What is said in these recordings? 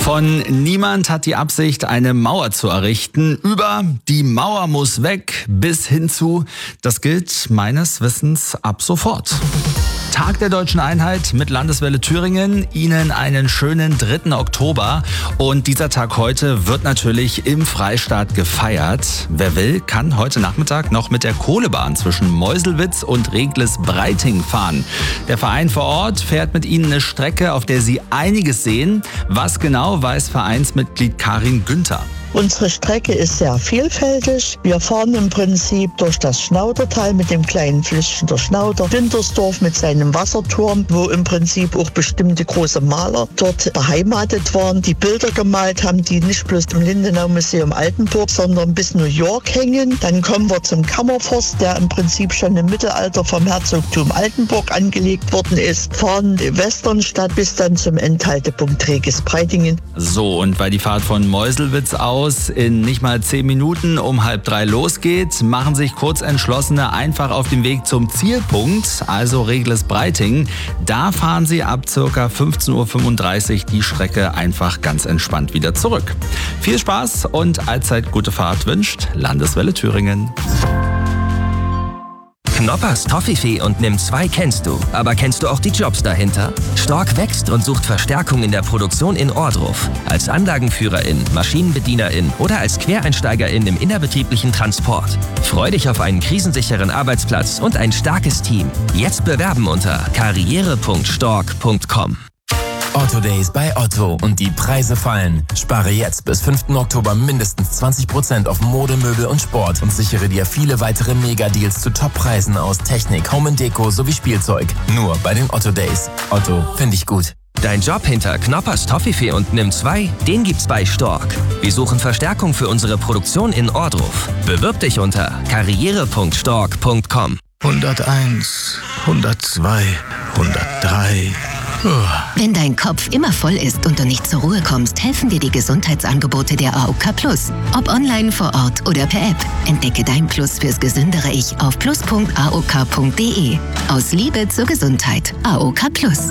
Von niemand hat die Absicht, eine Mauer zu errichten, über die Mauer muss weg bis hin zu, das gilt meines Wissens ab sofort. Tag der Deutschen Einheit mit Landeswelle Thüringen. Ihnen einen schönen 3. Oktober. Und dieser Tag heute wird natürlich im Freistaat gefeiert. Wer will, kann heute Nachmittag noch mit der Kohlebahn zwischen Meuselwitz und Regles-Breiting fahren. Der Verein vor Ort fährt mit Ihnen eine Strecke, auf der Sie einiges sehen. Was genau, weiß Vereinsmitglied Karin Günther. Unsere Strecke ist sehr vielfältig. Wir fahren im Prinzip durch das Schnaudertal mit dem kleinen Flüsschen der Schnauder, Güntersdorf mit seinem Wasserturm, wo im Prinzip auch bestimmte große Maler dort beheimatet waren, die Bilder gemalt haben, die nicht bloß im Lindenau-Museum Altenburg, sondern bis New York hängen. Dann kommen wir zum Kammerforst, der im Prinzip schon im Mittelalter vom Herzogtum Altenburg angelegt worden ist, fahren die Westernstadt bis dann zum Endhaltepunkt Regles-Breitingen. So, und weil die Fahrt von Meuselwitz aus in nicht mal 10 Minuten um 2:30 losgeht, machen sich Kurzentschlossene einfach auf den Weg zum Zielpunkt, also Regles-Breiting. Da fahren sie ab ca. 15:35 Uhr die Strecke einfach ganz entspannt wieder zurück. Viel Spaß und allzeit gute Fahrt wünscht Landeswelle Thüringen. Knoppers Toffifee und Nimm2 kennst du. Aber kennst du auch die Jobs dahinter? Stork wächst und sucht Verstärkung in der Produktion in Ohrdruf. Als Anlagenführerin, Maschinenbedienerin oder als Quereinsteigerin im innerbetrieblichen Transport. Freu dich auf einen krisensicheren Arbeitsplatz und ein starkes Team. Jetzt bewerben unter karriere.stork.com. Otto Days bei Otto und die Preise fallen. Spare jetzt bis 5. Oktober mindestens 20% auf Mode, Möbel und Sport und sichere dir viele weitere Mega-Deals zu Top-Preisen aus Technik, Home & Deko sowie Spielzeug. Nur bei den Otto Days. Otto, finde ich gut. Dein Job hinter Knoppers Toffifee und Nimm2, den gibt's bei Stork. Wir suchen Verstärkung für unsere Produktion in Ohrdruf. Bewirb dich unter karriere.stork.com. 101, 102, 103... Wenn dein Kopf immer voll ist und du nicht zur Ruhe kommst, helfen dir die Gesundheitsangebote der AOK Plus. Ob online, vor Ort oder per App. Entdecke dein Plus fürs gesündere Ich auf plus.aok.de. Aus Liebe zur Gesundheit. AOK Plus.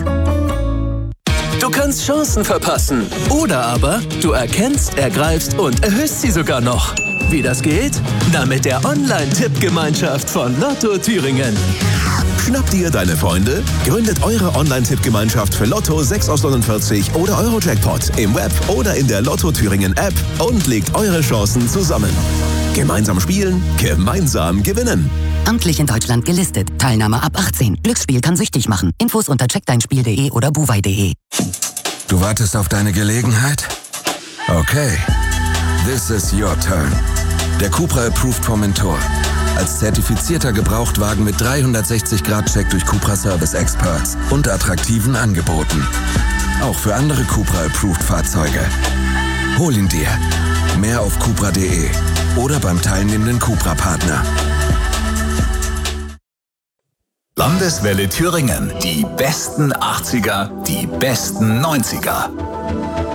Du kannst Chancen verpassen. Oder aber du erkennst, ergreifst und erhöhst sie sogar noch. Wie das geht? Na, mit der Online-Tippgemeinschaft von Lotto Thüringen. Schnappt ihr deine Freunde? Gründet eure Online-Tippgemeinschaft für Lotto 6 aus 49 oder Euro-Jackpot im Web oder in der Lotto Thüringen App und legt eure Chancen zusammen. Gemeinsam spielen, gemeinsam gewinnen. Amtlich in Deutschland gelistet. Teilnahme ab 18. Glücksspiel kann süchtig machen. Infos unter checkdeinspiel.de oder buwei.de. Du wartest auf deine Gelegenheit? Okay. This is your turn. Der Cupra Approved Formentor. Als zertifizierter Gebrauchtwagen mit 360-Grad-Check durch Cupra Service Experts und attraktiven Angeboten. Auch für andere Cupra Approved Fahrzeuge. Hol ihn dir. Mehr auf cupra.de oder beim teilnehmenden Cupra-Partner. Landeswelle Thüringen. Die besten 80er, die besten 90er.